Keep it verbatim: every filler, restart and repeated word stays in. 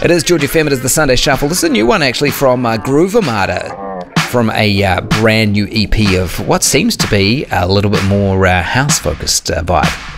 It is George F M, it is the Sunday Shuffle. This is a new one actually from uh, Groove Armada, from a uh, brand new E P of what seems to be a little bit more uh, house-focused uh, vibe.